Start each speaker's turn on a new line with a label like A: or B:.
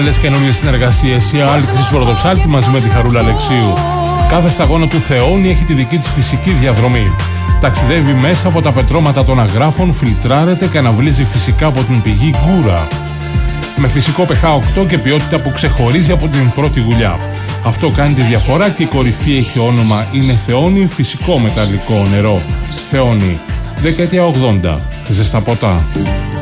A: Καινούριες συνεργασίες, η Άλκης Πρωτοψάλτη μαζί με τη Χαρούλα Αλεξίου. Κάθε σταγόνα του Θεόνη έχει τη δική της φυσική διαδρομή. Ταξιδεύει μέσα από τα πετρώματα των αγράφων, φιλτράρεται και αναβλύζει φυσικά από την πηγή Γκούρα. Με φυσικό pH 8 και ποιότητα που ξεχωρίζει από την πρώτη γουλιά. Αυτό κάνει τη διαφορά και η κορυφή έχει όνομα. Είναι Θεόνη, φυσικό μεταλλικό νερό. Θεόνη, δεκαετία 80. Ζεστά ποτά.